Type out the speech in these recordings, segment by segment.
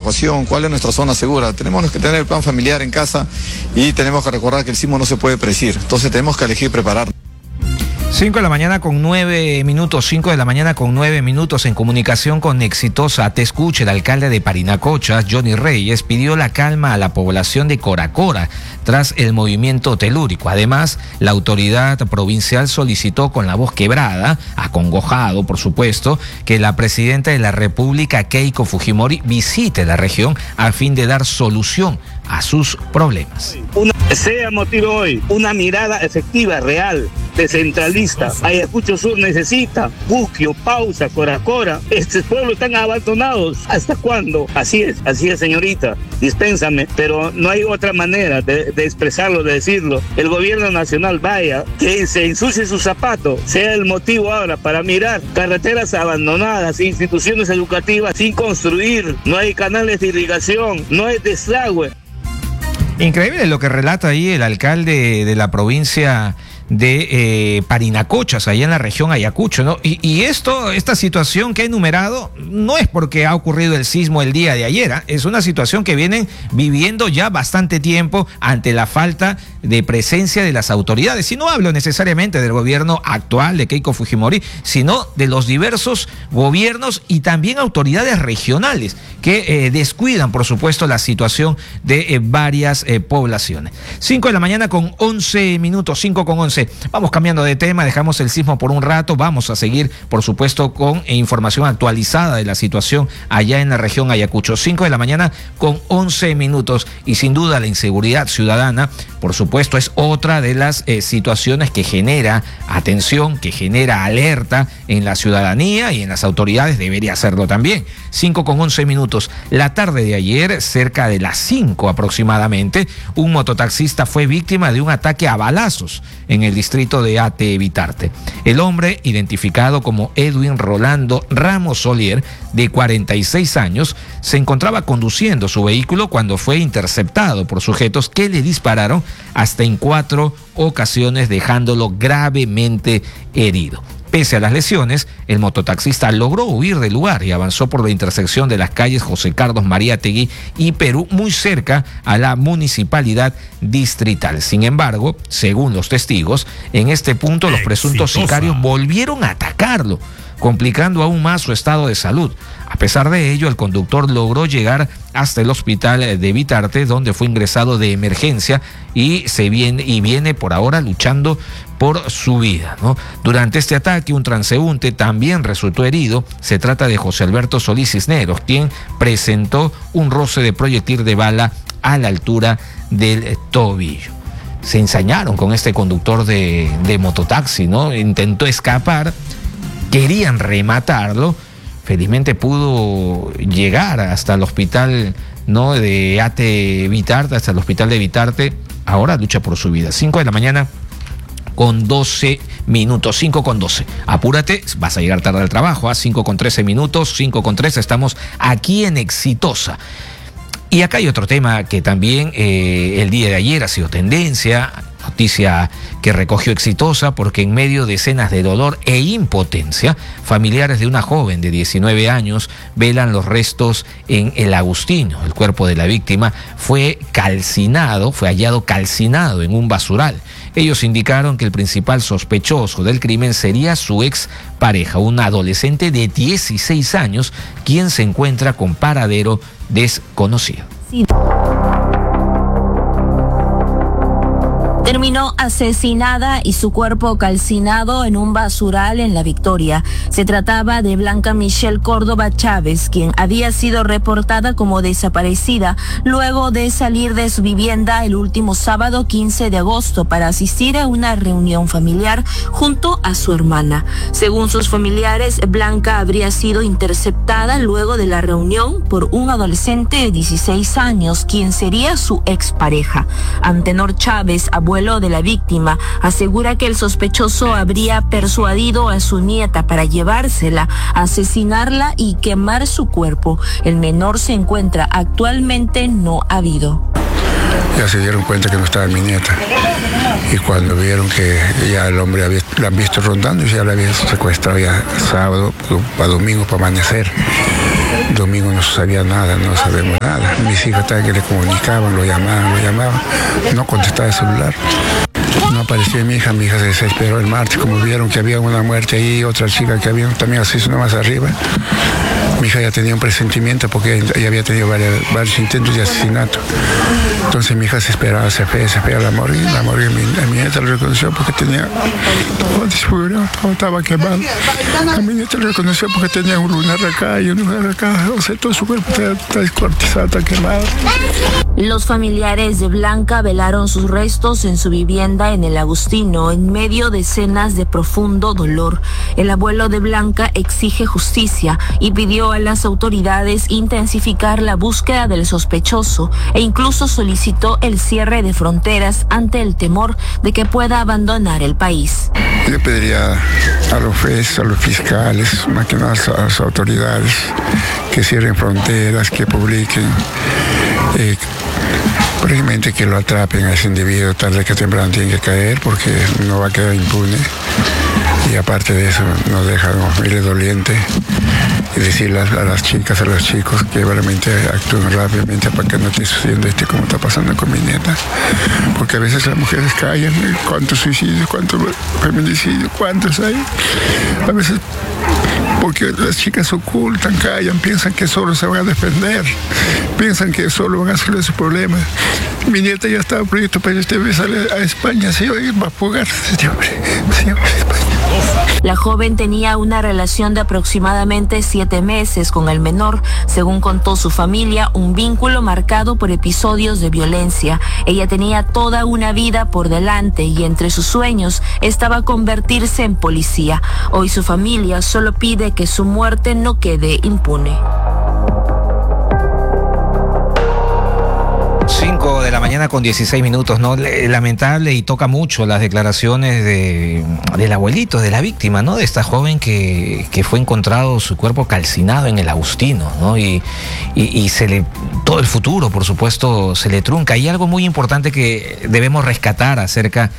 evacuación, cuál es nuestra zona segura. Tenemos que tener el plan familiar en casa y tenemos que recordar que el sismo no se puede predecir. Entonces tenemos que elegir prepararnos. 5 de la mañana con 9 minutos, 5 de la mañana con 9 minutos en comunicación con Exitosa. Te escucha el alcalde de Parinacochas, Johnny Reyes, pidió la calma a la población de Coracora tras el movimiento telúrico. Además, la autoridad provincial solicitó con la voz quebrada, acongojado por supuesto, que la presidenta de la República, Keiko Fujimori, visite la región a fin de dar solución a sus problemas. Sea motivo hoy una mirada efectiva, real, descentralista. Ayacucho Sur necesita Buquio, Pausa, Coracora. Estos pueblos están abandonados. ¿Hasta cuándo? Así es, señorita. Dispénsame, pero no hay otra manera de expresarlo, de decirlo. El gobierno nacional vaya, que se ensucie sus zapatos, sea el motivo ahora para mirar carreteras abandonadas, instituciones educativas sin construir, no hay canales de irrigación, no hay desagüe. Increíble lo que relata ahí el alcalde de la provincia de Parinacochas, allá en la región Ayacucho, ¿no? Y esta situación que he enumerado no es porque ha ocurrido el sismo el día de ayer, ¿eh? Es una situación que vienen viviendo ya bastante tiempo ante la falta de presencia de las autoridades. Y no hablo necesariamente del gobierno actual de Keiko Fujimori, sino de los diversos gobiernos y también autoridades regionales que descuidan, por supuesto, la situación de varias poblaciones. 5 de la mañana con 11 minutos, 5 con 11. Vamos cambiando de tema, dejamos el sismo por un rato, vamos a seguir, por supuesto, con información actualizada de la situación allá en la región Ayacucho. 5 de la mañana con 11 minutos y sin duda la inseguridad ciudadana, por supuesto, es otra de las situaciones que genera atención, que genera alerta en la ciudadanía y en las autoridades, debería hacerlo también. 5 con 11 minutos. La tarde de ayer, cerca de las 5 aproximadamente, un mototaxista fue víctima de un ataque a balazos en el distrito de Ate Vitarte. El hombre, identificado como Edwin Rolando Ramos Solier, de 46 años, se encontraba conduciendo su vehículo cuando fue interceptado por sujetos que le dispararon hasta en 4 ocasiones, dejándolo gravemente herido. Pese a las lesiones, el mototaxista logró huir del lugar y avanzó por la intersección de las calles José Carlos Mariátegui y Perú, muy cerca a la municipalidad distrital. Sin embargo, según los testigos, en este punto los presuntos sicarios volvieron a atacarlo, complicando aún más su estado de salud. A pesar de ello, el conductor logró llegar hasta el hospital de Vitarte, donde fue ingresado de emergencia y viene por ahora luchando por su vida, ¿no? Durante este ataque, un transeúnte también resultó herido. Se trata de José Alberto Solís Cisneros, quien presentó un roce de proyectil de bala a la altura del tobillo. Se ensañaron con este conductor de mototaxi, ¿no? Intentó escapar, querían rematarlo. Felizmente pudo llegar hasta el hospital, ¿no?, de Ate Vitarte, hasta el hospital de Vitarte. Ahora lucha por su vida. 5 de la mañana con 12 minutos, 5 con 12. Apúrate, vas a llegar tarde al trabajo, a 5 con 13 minutos, 5 con 13, estamos aquí en Exitosa. Y acá hay otro tema que también el día de ayer ha sido tendencia, noticia que recogió Exitosa, porque en medio de escenas de dolor e impotencia, familiares de una joven de 19 años velan los restos en El Agustino. El cuerpo de la víctima fue hallado calcinado en un basural. Ellos indicaron que el principal sospechoso del crimen sería su ex pareja, una adolescente de 16 años, quien se encuentra con paradero desconocido. Sí. Terminó asesinada y su cuerpo calcinado en un basural en La Victoria. Se trataba de Blanca Michelle Córdoba Chávez, quien había sido reportada como desaparecida luego de salir de su vivienda el último sábado 15 de agosto para asistir a una reunión familiar junto a su hermana. Según sus familiares, Blanca habría sido interceptada luego de la reunión por un adolescente de 16 años, quien sería su expareja. Antenor Chávez, abuelo de la víctima, asegura que el sospechoso habría persuadido a su nieta para llevársela, asesinarla y quemar su cuerpo. El menor se encuentra actualmente no habido. Ya se dieron cuenta que no estaba mi nieta. Y cuando vieron que ya el hombre la han visto rondando, y ya la habían secuestrado ya sábado, para domingo, para amanecer. Domingo no sabía nada, no sabemos nada. Mis hijas también que le comunicaban, lo llamaban, no contestaba el celular. No aparecía mi hija se desesperó el martes, como vieron que había una muerte ahí, otra chica que había también asesino más arriba. Mi hija ya tenía un presentimiento porque ella había tenido varios intentos de asesinato. Entonces mi hija se esperaba, se fue a la morir. Mi nieta lo reconoció porque tenía todo desfigurado, todo estaba quemado. A mi nieta lo reconoció porque tenía un lunar acá y un lunar acá. O sea, todo su cuerpo está descuartizado, está quemado. Los familiares de Blanca velaron sus restos en su vivienda en el Agustino, en medio de escenas de profundo dolor. El abuelo de Blanca exige justicia y pidió a las autoridades intensificar la búsqueda del sospechoso e incluso solicitó el cierre de fronteras ante el temor de que pueda abandonar el país. Yo pediría a los jueces, a los fiscales, más que nada a las autoridades, que cierren fronteras, que publiquen, probablemente que lo atrapen a ese individuo, tarde que temprano tiene que caer porque no va a quedar impune. Y aparte de eso, nos deja una familia doliente y decirle a las chicas, a los chicos que realmente actúen rápidamente para que no esté sucediendo como está pasando con mi nieta. Porque a veces las mujeres callan, cuántos suicidios, cuántos feminicidios, cuántos hay. A veces porque las chicas ocultan, callan, piensan que solo se van a defender, piensan que solo van a resolver su problema. Mi nieta ya estaba proyecto para este mes a España, se iba a ir a fugarse, siempre a España. La joven tenía una relación de aproximadamente 7 meses con el menor. Según contó su familia, un vínculo marcado por episodios de violencia. Ella tenía toda una vida por delante y entre sus sueños estaba convertirse en policía. Hoy su familia solo pide que su muerte no quede impune. 5 de la mañana con 16 minutos, ¿no? Lamentable, y toca mucho las declaraciones del abuelito, de la víctima, ¿no? De esta joven que fue encontrado su cuerpo calcinado en el Agustino, ¿no? Y todo el futuro, por supuesto, se le trunca. Y algo muy importante que debemos rescatar acerca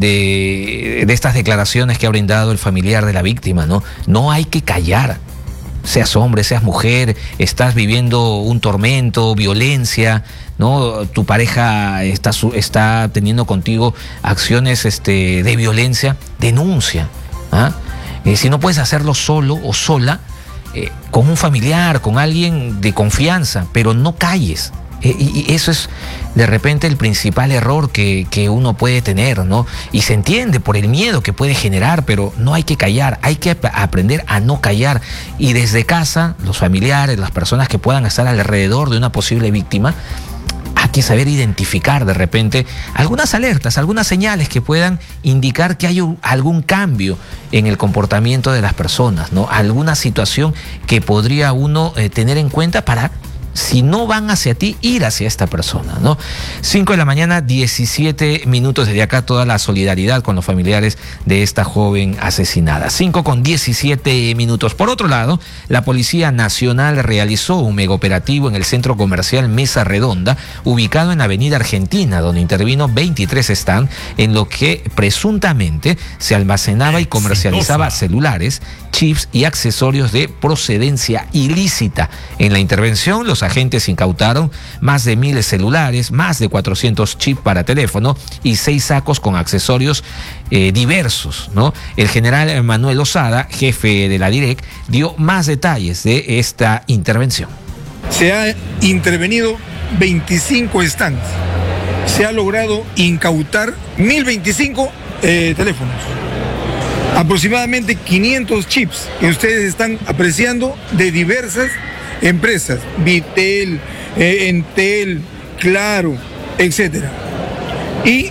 de estas declaraciones que ha brindado el familiar de la víctima, ¿no? No hay que callar. Seas hombre, seas mujer, estás viviendo un tormento, violencia, ¿no? Tu pareja está teniendo contigo acciones de violencia, denuncia. ¿Ah? Si no puedes hacerlo solo o sola, con un familiar, con alguien de confianza, pero no calles. Y eso es de repente el principal error que uno puede tener, ¿no? Y se entiende por el miedo que puede generar, pero no hay que callar, hay que aprender a no callar. Y desde casa, los familiares, las personas que puedan estar alrededor de una posible víctima, hay que saber identificar de repente algunas alertas, algunas señales que puedan indicar que hay algún cambio en el comportamiento de las personas, ¿no? Alguna situación que podría uno tener en cuenta para, si no van hacia ti, ir hacia esta persona, ¿no? 5 de la mañana, 17 minutos. Desde acá toda la solidaridad con los familiares de esta joven asesinada. 5 con 17 minutos. Por otro lado, la Policía Nacional realizó un megaoperativo en el centro comercial Mesa Redonda, ubicado en Avenida Argentina, donde intervino 23 stands en lo que presuntamente se almacenaba y comercializaba celulares, chips y accesorios de procedencia ilícita. En la intervención, los agentes incautaron más de 1,000 celulares, más de 400 chips para teléfono y 6 sacos con accesorios diversos, ¿no? El general Manuel Osada, jefe de la DIREC, dio más detalles de esta intervención. Se ha intervenido 25 stands. Se ha logrado incautar 1,025 teléfonos. Aproximadamente 500 chips que ustedes están apreciando de diversas empresas, Vitel, Entel, Claro, etc. Y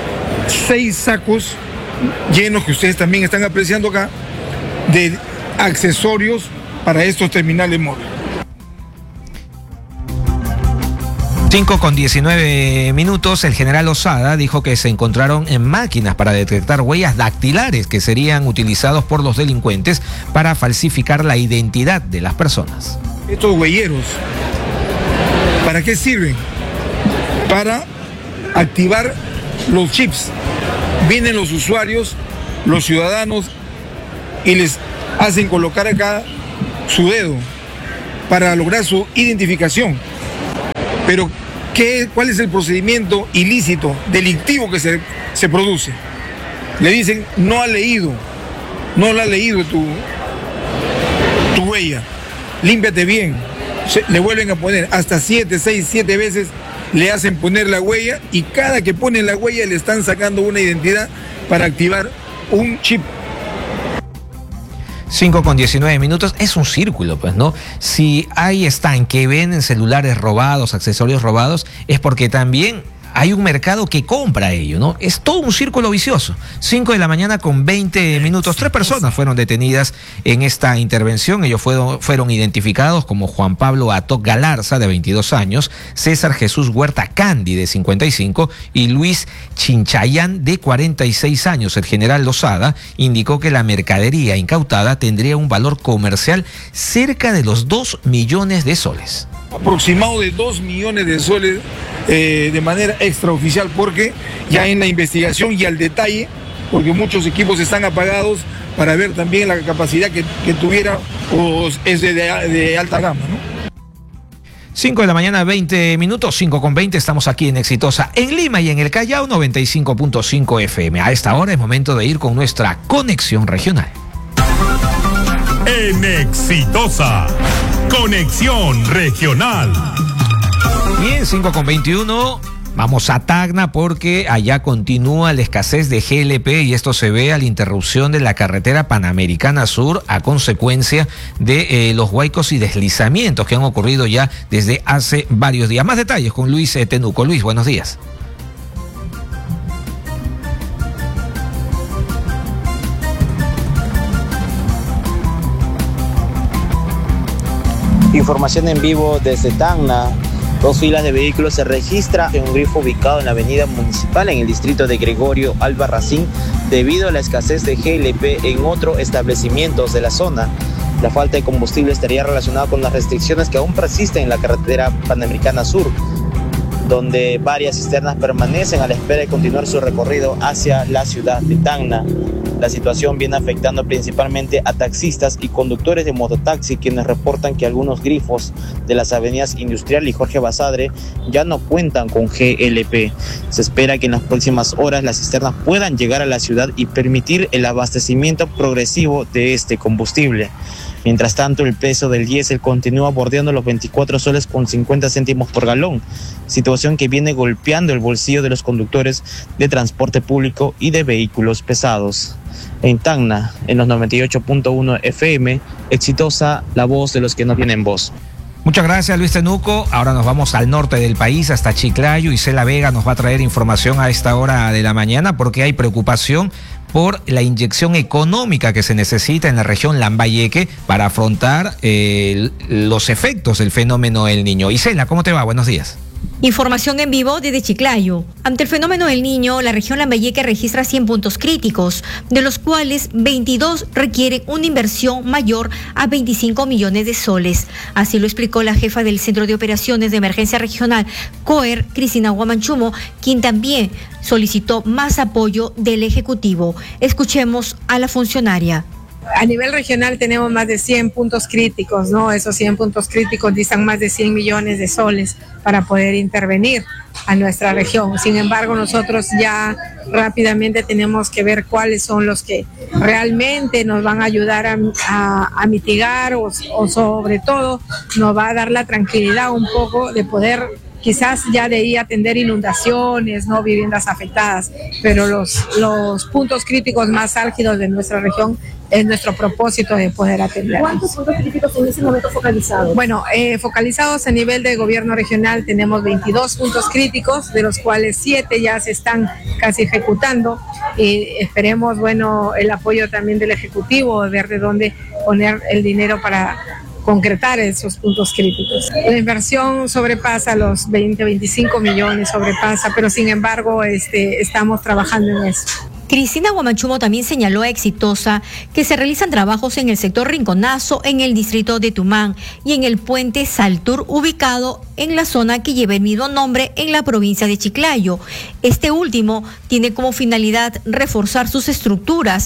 6 sacos llenos que ustedes también están apreciando acá de accesorios para estos terminales móviles. 5 con 19 minutos, el general Osada dijo que se encontraron en máquinas para detectar huellas dactilares que serían utilizados por los delincuentes para falsificar la identidad de las personas. Estos huelleros, ¿para qué sirven? Para activar los chips. Vienen los usuarios, los ciudadanos, y les hacen colocar acá su dedo. para lograr su identificación. Pero, ¿cuál es el procedimiento ilícito, delictivo que se produce? Le dicen, no la ha leído tu huella, límpiate bien. Le vuelven a poner hasta 7 veces, le hacen poner la huella, y cada que ponen la huella le están sacando una identidad para activar un chip. 5:19. Es un círculo, pues, ¿no? Si están que venden celulares robados, accesorios robados, es porque también hay un mercado que compra ello, ¿no? Es todo un círculo vicioso. 5:20. 3 personas fueron detenidas en esta intervención. Ellos fueron identificados como Juan Pablo Atoc Galarza, de 22 años, César Jesús Huerta Candy, de 55, y Luis Chinchayán, de 46 años. El general Lozada indicó que la mercadería incautada tendría un valor comercial cerca de los 2 millones de soles. Aproximado de 2 millones de soles de manera extraoficial, porque ya en la investigación y al detalle, porque muchos equipos están apagados para ver también la capacidad que tuviera, o es de alta gama, ¿no? 5:20. 5:20, estamos aquí en Exitosa, en Lima y en el Callao, 95.5 FM. A esta hora es momento de ir con nuestra conexión regional. En Exitosa, conexión regional. Bien, 5:21. Vamos a Tacna porque allá continúa la escasez de GLP, y esto se ve a la interrupción de la carretera Panamericana Sur a consecuencia de los huaicos y deslizamientos que han ocurrido ya desde hace varios días. Más detalles con Luis Tenuco. Luis, buenos días. Información en vivo desde Tacna. 2 filas de vehículos se registra en un grifo ubicado en la avenida municipal en el distrito de Gregorio Albarracín debido a la escasez de GLP en otros establecimientos de la zona. La falta de combustible estaría relacionada con las restricciones que aún persisten en la carretera Panamericana Sur, donde varias cisternas permanecen a la espera de continuar su recorrido hacia la ciudad de Tacna. La situación viene afectando principalmente a taxistas y conductores de mototaxi, quienes reportan que algunos grifos de las avenidas Industrial y Jorge Basadre ya no cuentan con GLP. Se espera que en las próximas horas las cisternas puedan llegar a la ciudad y permitir el abastecimiento progresivo de este combustible. Mientras tanto, el precio del diésel continúa bordeando los 24 soles con 50 céntimos por galón, situación que viene golpeando el bolsillo de los conductores de transporte público y de vehículos pesados. En Tacna, en los 98.1 FM, Exitosa, la voz de los que no tienen voz. Muchas gracias, Luis Tenuco. Ahora nos vamos al norte del país, hasta Chiclayo, y Cela Vega nos va a traer información a esta hora de la mañana porque hay preocupación por la inyección económica que se necesita en la región Lambayeque para afrontar los efectos del fenómeno El Niño. Isela, ¿cómo te va? Buenos días. Información en vivo desde Chiclayo. Ante el fenómeno del Niño, la región Lambayeque registra 100 puntos críticos, de los cuales 22 requieren una inversión mayor a 25 millones de soles. Así lo explicó la jefa del Centro de Operaciones de Emergencia Regional, COER, Cristina Guamanchumo, quien también solicitó más apoyo del Ejecutivo. Escuchemos a la funcionaria. A nivel regional tenemos más de 100 puntos críticos, ¿no? Esos 100 puntos críticos dictan más de 100 millones de soles para poder intervenir a nuestra región. Sin embargo, nosotros ya rápidamente tenemos que ver cuáles son los que realmente nos van a ayudar a mitigar o sobre todo nos va a dar la tranquilidad un poco de poder quizás ya de ahí atender inundaciones, no viviendas afectadas, pero los puntos críticos más álgidos de nuestra región es nuestro propósito de poder atender. ¿Cuántos puntos críticos en ese momento focalizados? Bueno, focalizados a nivel de gobierno regional tenemos 22 puntos críticos, de los cuales 7 ya se están casi ejecutando. Esperemos, bueno, el apoyo también del Ejecutivo, ver de dónde poner el dinero para concretar esos puntos críticos. La inversión sobrepasa los 20-25 millones, pero sin embargo estamos trabajando en eso. Cristina Guamanchumo también señaló a Exitosa que se realizan trabajos en el sector Rinconazo, en el distrito de Tumán y en el puente Saltur, ubicado en la zona que lleva el mismo nombre en la provincia de Chiclayo. Este último tiene como finalidad reforzar sus estructuras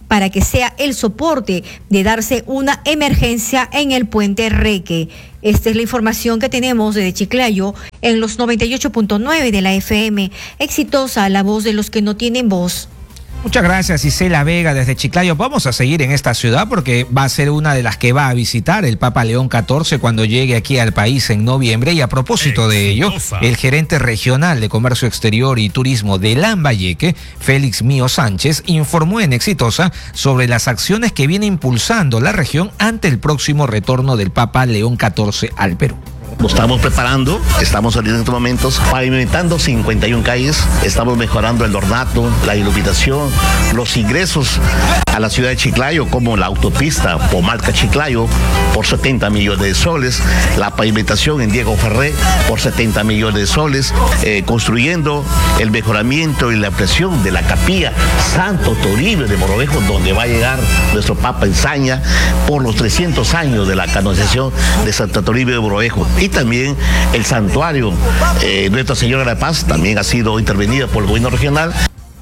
para que sea el soporte de darse una emergencia en el puente Reque. Esta es la información que tenemos desde Chiclayo en los 98.9 de la FM. Exitosa, la voz de los que no tienen voz. Muchas gracias, Isela Vega, desde Chiclayo. Vamos a seguir en esta ciudad porque va a ser una de las que va a visitar el Papa León XIV cuando llegue aquí al país en noviembre. Y a propósito de ello, el gerente regional de Comercio Exterior y Turismo de Lambayeque, Félix Mío Sánchez, informó en Exitosa sobre las acciones que viene impulsando la región ante el próximo retorno del Papa León XIV al Perú. Nos estamos preparando, estamos saliendo en estos momentos, pavimentando 51 calles, estamos mejorando el ornato, la iluminación, los ingresos a la ciudad de Chiclayo, como la autopista Pomalca-Chiclayo por 70 millones de soles, la pavimentación en Diego Ferré por 70 millones de soles, construyendo el mejoramiento y la ampliación de la capilla Santo Toribio de Mogrovejo, donde va a llegar nuestro Papa en Saña por los 300 años de la canonización de Santo Toribio de Mogrovejo. Y también el santuario Nuestra Señora de la Paz también ha sido intervenido por el gobierno regional.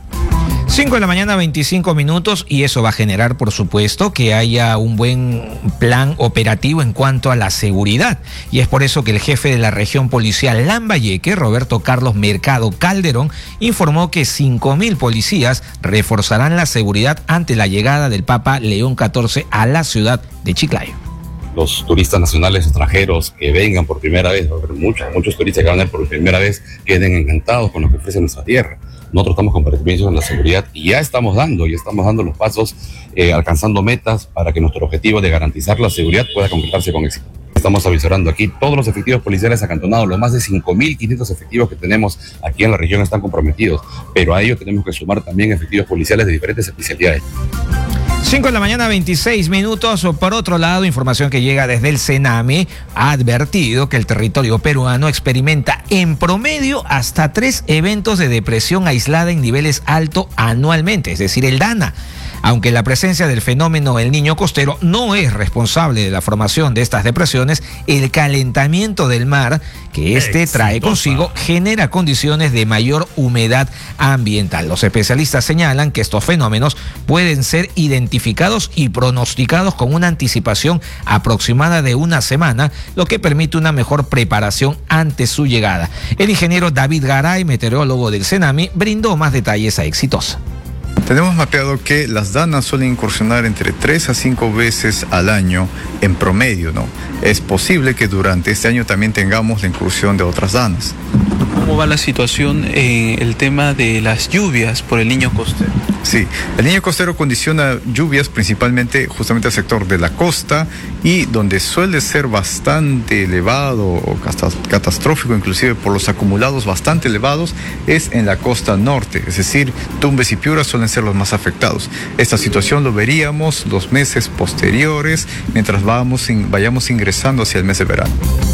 5 de la mañana, 25 minutos, y eso va a generar, por supuesto, que haya un buen plan operativo en cuanto a la seguridad. Y es por eso que el jefe de la región policial Lambayeque, Roberto Carlos Mercado Calderón, informó que 5.000 policías reforzarán la seguridad ante la llegada del Papa León XIV a la ciudad de Chiclayo. Los turistas nacionales extranjeros que vengan por primera vez, muchos turistas que van a venir por primera vez, queden encantados con lo que ofrece nuestra tierra. Nosotros estamos comprometidos en la seguridad y ya estamos dando los pasos, alcanzando metas para que nuestro objetivo de garantizar la seguridad pueda concretarse con éxito. Estamos avisorando aquí, todos los efectivos policiales acantonados, los más de 5.500 efectivos que tenemos aquí en la región están comprometidos, pero a ello tenemos que sumar también efectivos policiales de diferentes especialidades. 5 de la mañana, 26 minutos. Por otro lado, información que llega desde el CENAME ha advertido que el territorio peruano experimenta en promedio hasta 3 eventos de depresión aislada en niveles altos anualmente, es decir, el DANA. Aunque la presencia del fenómeno El Niño Costero no es responsable de la formación de estas depresiones, el calentamiento del mar que trae consigo genera condiciones de mayor humedad ambiental. Los especialistas señalan que estos fenómenos pueden ser identificados y pronosticados con una anticipación aproximada de una semana, lo que permite una mejor preparación ante su llegada. El ingeniero David Garay, meteorólogo del CENAMI, brindó más detalles a Exitosa. Tenemos mapeado que las danas suelen incursionar entre 3 a 5 veces al año en promedio, ¿no? Es posible que durante este año también tengamos la incursión de otras danas. ¿Cómo va la situación en el tema de las lluvias por el Niño Costero? Sí, el Niño Costero condiciona lluvias principalmente justamente al sector de la costa y donde suele ser bastante elevado o catastrófico, inclusive por los acumulados bastante elevados, es en la costa norte, es decir, Tumbes y Piura suelen ser los más afectados. Esta situación lo veríamos los meses posteriores mientras vayamos ingresando hacia el mes de verano.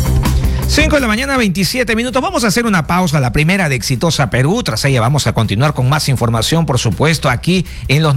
5 de la mañana, 27 minutos. Vamos a hacer una pausa, la primera de Exitosa Perú. Tras ella vamos a continuar con más información, por supuesto, aquí en los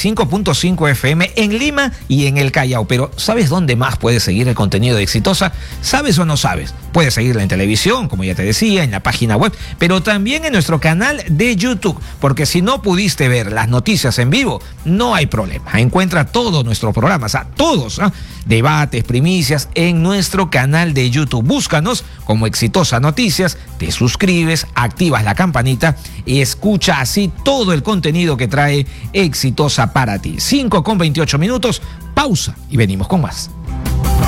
95.5 FM en Lima y en el Callao. Pero ¿sabes dónde más puedes seguir el contenido de Exitosa? ¿Sabes o no sabes? Puedes seguirla en televisión, como ya te decía, en la página web, pero también en nuestro canal de YouTube, porque si no pudiste ver las noticias en vivo, no hay problema. Encuentra todos nuestros programas, todos, debates, primicias, en nuestro canal de YouTube. Búscanos como Exitosa Noticias, te suscribes, activas la campanita y escucha así todo el contenido que trae Exitosa para ti. 5:28 minutos, pausa y venimos con más.